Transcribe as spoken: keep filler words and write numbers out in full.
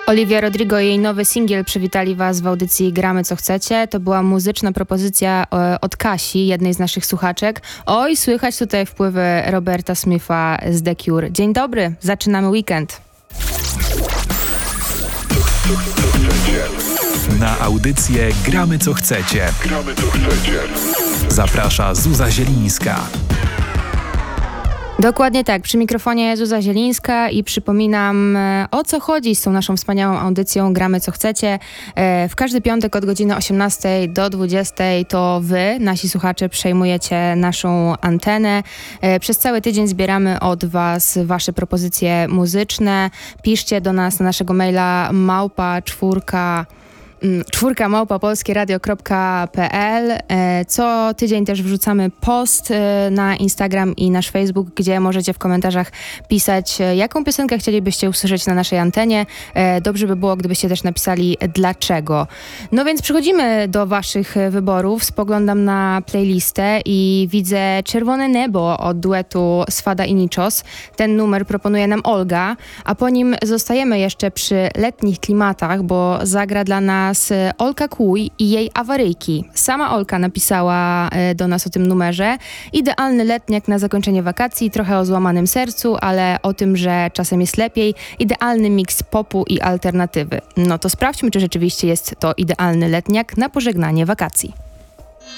Olivia Rodrigo i jej nowy singiel przywitali Was w audycji Gramy co chcecie. To była muzyczna propozycja e, od Kasi, jednej z naszych słuchaczek. Oj, słychać tutaj wpływy Roberta Smitha z The Cure. Dzień dobry, zaczynamy weekend. Na audycję Gramy co chcecie. Gramy co chcecie. Zaprasza Zuza Zielińska. Dokładnie tak, przy mikrofonie Zuza Zielińska i przypominam, o co chodzi z tą naszą wspaniałą audycją Gramy co chcecie. W każdy piątek od godziny osiemnastej do dwudziestej to wy, nasi słuchacze, przejmujecie naszą antenę. Przez cały tydzień zbieramy od was wasze propozycje muzyczne. Piszcie do nas na naszego maila małpa czwórka czwórka małpa polskieradio kropka pe el. Co tydzień też wrzucamy post na Instagram i nasz Facebook, gdzie możecie w komentarzach pisać, jaką piosenkę chcielibyście usłyszeć na naszej antenie. Dobrze by było, gdybyście też napisali dlaczego. No więc przechodzimy do waszych wyborów. Spoglądam na playlistę i widzę Czerwone Niebo od duetu Swada i Niczos. Ten numer proponuje nam Olga, a po nim zostajemy jeszcze przy letnich klimatach, bo zagra dla nas Olka Kłój i jej Awaryjki. Sama Olka napisała do nas o tym numerze. Idealny letniak na zakończenie wakacji, trochę o złamanym sercu, ale o tym, że czasem jest lepiej. Idealny miks popu i alternatywy. No to sprawdźmy, czy rzeczywiście jest to idealny letniak na pożegnanie wakacji.